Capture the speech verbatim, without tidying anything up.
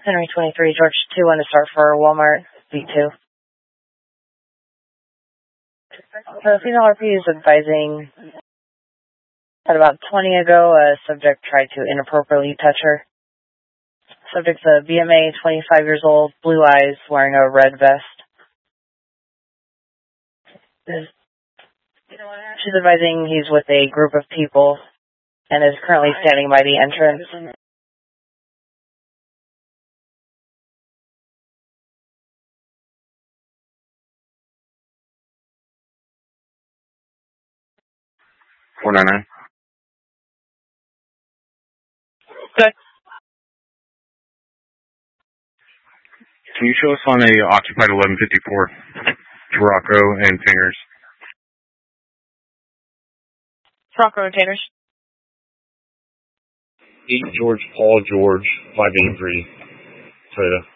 Henry twenty-three, George two one to start for Walmart, V two. So female R P is advising that about twenty ago, a subject tried to inappropriately touch her. Subject's a B M A, twenty-five years old, blue eyes, wearing a red vest. She's advising he's with a group of people and is currently standing by the entrance. four nine nine. Good. Can you show us on a occupied eleven fifty-four, Rocco and Fingers? Rocco rotators. eight George Paul George five eight three, Toyota.